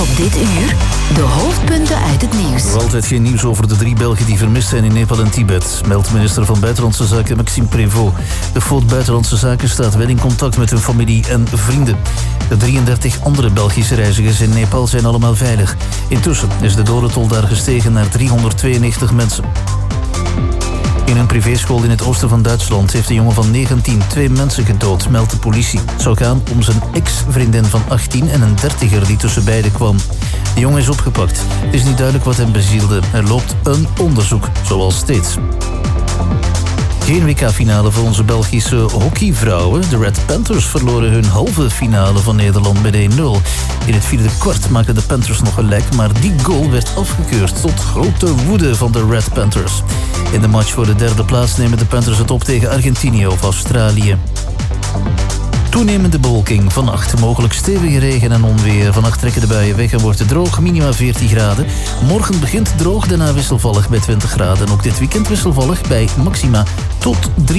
Dit uur de hoofdpunten uit het nieuws. Nog altijd geen nieuws over de 3 Belgen die vermist zijn in Nepal en Tibet, meldt minister van Buitenlandse Zaken Maxime Prévost. De FOD Buitenlandse Zaken staat wel in contact met hun familie en vrienden. De 33 andere Belgische reizigers in Nepal zijn allemaal veilig. Intussen is de dodentol daar gestegen naar 392 mensen. In een privéschool in het oosten van Duitsland heeft een jongen van 19 2 mensen gedood, meldt de politie. Het zou gaan om zijn ex-vriendin van 18 en een 30er die tussen beiden kwam. De jongen is opgepakt. Het is niet duidelijk wat hem bezielde. Er loopt een onderzoek, zoals steeds. Geen WK-finale voor onze Belgische hockeyvrouwen. De Red Panthers verloren hun halve finale van Nederland met 1-0. In het vierde kwart maakten de Panthers nog gelijk, maar die goal werd afgekeurd tot grote woede van de Red Panthers. In de match voor de derde plaats nemen de Panthers het op tegen Argentinië of Australië. Toenemende bewolking. Vannacht mogelijk stevige regen en onweer. Vannacht trekken de buien weg en wordt het droog. Minima 14 graden. Morgen begint droog, daarna wisselvallig bij 20 graden. En ook dit weekend wisselvallig bij maxima tot 3.